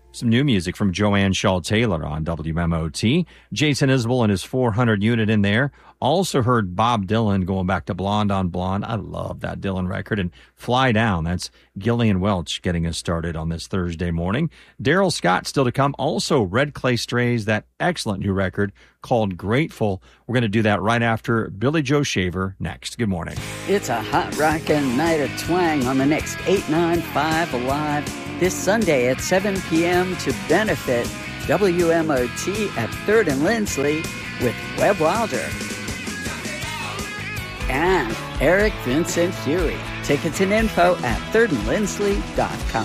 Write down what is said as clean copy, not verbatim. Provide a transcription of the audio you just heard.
Some new music from Joanne Shaw Taylor on WMOT. Jason Isbell and his 400 unit in there. Also heard Bob Dylan going back to Blonde on Blonde. I love that Dylan record. And Fly Down, that's Gillian Welch getting us started on this Thursday morning. Daryl Scott still to come. Also Red Clay Strays, that excellent new record called Grateful. We're going to do that right after Billy Joe Shaver next. Good morning. It's a hot rockin' night of twang on the next 895 Alive this Sunday at 7 p.m. to benefit WMOT at 3rd and Lindsley with Webb Wilder and Eric Vincent Huey. Tickets and info at thirdandlindsley.com.